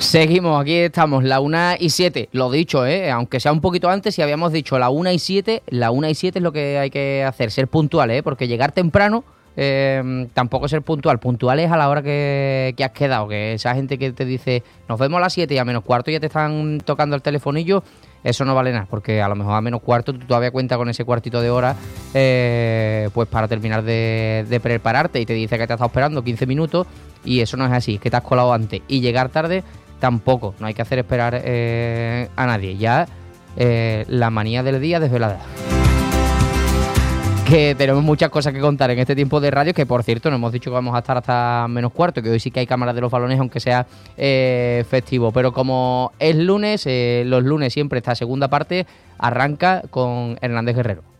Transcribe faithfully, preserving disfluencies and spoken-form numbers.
Seguimos, aquí estamos, la una y siete, lo dicho, ¿eh? Aunque sea un poquito antes, si habíamos dicho la una y siete, la una y siete es lo que hay que hacer, ser puntual, ¿eh? Porque llegar temprano eh, tampoco es ser puntual, puntual es a la hora que, que has quedado, que esa gente que te dice nos vemos a las siete y a menos cuarto ya te están tocando el telefonillo, eso no vale nada, porque a lo mejor a menos cuarto tú todavía cuentas con ese cuartito de hora eh, pues para terminar de, de prepararte y te dice que te ha estado esperando quince minutos y eso no es así, que te has colado antes y llegar tarde tampoco, no hay que hacer esperar eh, a nadie. Ya eh, la manía del día desvelada. Que tenemos muchas cosas que contar en este tiempo de radio, que por cierto nos hemos dicho que vamos a estar hasta menos cuarto, que hoy sí que hay cámaras de los balones, aunque sea eh, festivo. Pero como es lunes, eh, los lunes siempre esta segunda parte arranca con Hernández Guerrero.